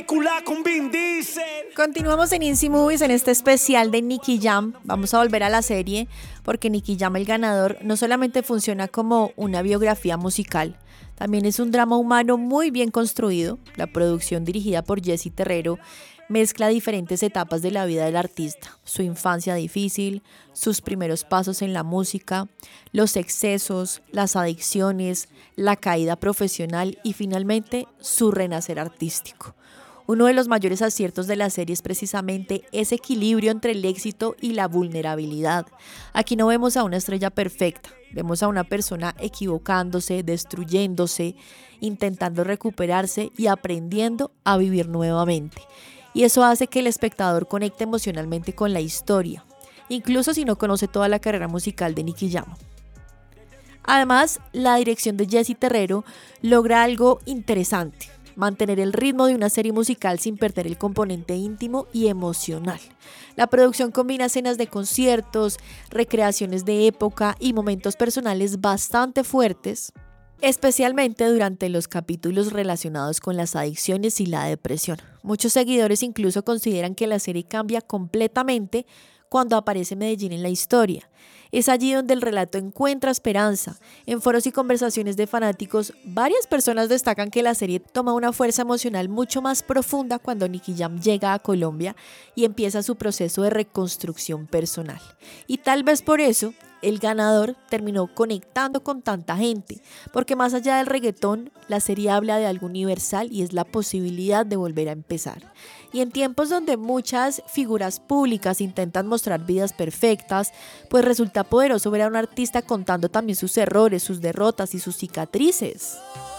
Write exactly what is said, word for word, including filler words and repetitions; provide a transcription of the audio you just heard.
Con Vin Diesel. Continuamos en Insi Movies en este especial de Nicky Jam. Vamos a volver a la serie porque Nicky Jam, el ganador, no solamente funciona como una biografía musical, también es un drama humano muy bien construido. La producción, dirigida por Jessy Terrero, mezcla diferentes etapas de la vida del artista: su infancia difícil, sus primeros pasos en la música, los excesos, las adicciones, la caída profesional y finalmente su renacer artístico. Uno de los mayores aciertos de la serie es precisamente ese equilibrio entre el éxito y la vulnerabilidad. Aquí no vemos a una estrella perfecta, vemos a una persona equivocándose, destruyéndose, intentando recuperarse y aprendiendo a vivir nuevamente. Y eso hace que el espectador conecte emocionalmente con la historia, incluso si no conoce toda la carrera musical de Nicky Jam. Además, la dirección de Jessy Terrero logra algo interesante: mantener el ritmo de una serie musical sin perder el componente íntimo y emocional. La producción combina escenas de conciertos, recreaciones de época y momentos personales bastante fuertes, especialmente durante los capítulos relacionados con las adicciones y la depresión. Muchos seguidores incluso consideran que la serie cambia completamente cuando aparece Medellín en la historia. Es allí donde el relato encuentra esperanza. En foros y conversaciones de fanáticos, varias personas destacan que la serie toma una fuerza emocional mucho más profunda cuando Nicky Jam llega a Colombia y empieza su proceso de reconstrucción personal. Y tal vez por eso, el ganador terminó conectando con tanta gente, porque más allá del reggaetón, la serie habla de algo universal y es la posibilidad de volver a empezar. Y en tiempos donde muchas figuras públicas intentan mostrar vidas perfectas, pues resulta poderoso ver a un artista contando también sus errores, sus derrotas y sus cicatrices.